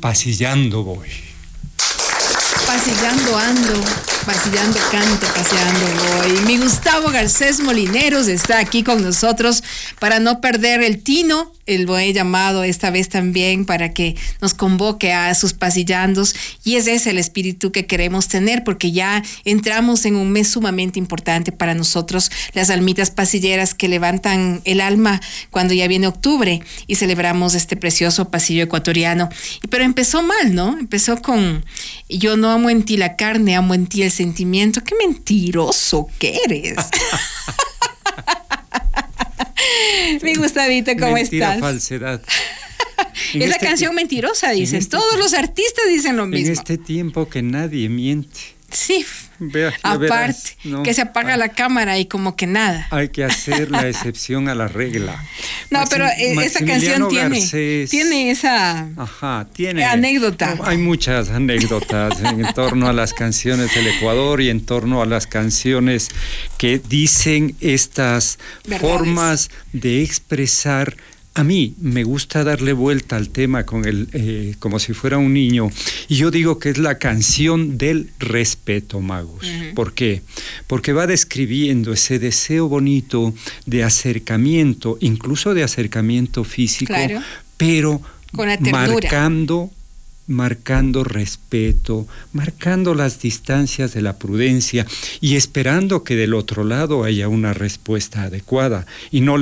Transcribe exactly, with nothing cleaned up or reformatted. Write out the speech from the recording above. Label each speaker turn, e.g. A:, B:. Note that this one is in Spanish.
A: pasillando voy.
B: Pasillando ando, pasillando canto, paseando voy. Mi Gustavo Garcés Molineros está aquí con nosotros para no perder el tino. Lo he llamado esta vez también para que nos convoque a sus pasillandos, y ese es el espíritu que queremos tener, porque ya entramos en un mes sumamente importante para nosotros, las almitas pasilleras que levantan el alma cuando ya viene octubre y celebramos este precioso pasillo ecuatoriano. Pero empezó mal, ¿no? Empezó con: yo no amo en ti la carne, amo en ti el sentimiento. ¡Qué mentiroso que eres! Mi Gustavito, ¿cómo
A: Mentira,
B: estás?
A: Falsedad.
B: Es la canción mentirosa, dicen.
A: este
B: Todos los artistas dicen lo mismo.
A: En este tiempo que nadie miente.
B: Sí.
A: Vea,
B: Aparte,
A: verás, ¿no?
B: que se apaga ah. la cámara y como que nada.
A: Hay que hacer la excepción a la regla.
B: No,
A: Maxim,
B: pero eh, esa canción tiene,
A: Garcés,
B: tiene esa
A: ajá, tiene,
B: anécdota.
A: Hay muchas anécdotas en torno a las canciones del Ecuador y en torno a las canciones que dicen estas Verdades. formas de expresar. A mí me gusta darle vuelta al tema con el, eh, como si fuera un niño, y yo digo que es la canción del respeto, Magus. Uh-huh. ¿Por qué? Porque va describiendo ese deseo bonito de acercamiento, incluso de acercamiento físico, claro. pero
B: con la ternura.
A: marcando marcando respeto, marcando las distancias de la prudencia y esperando que del otro lado haya una respuesta adecuada y no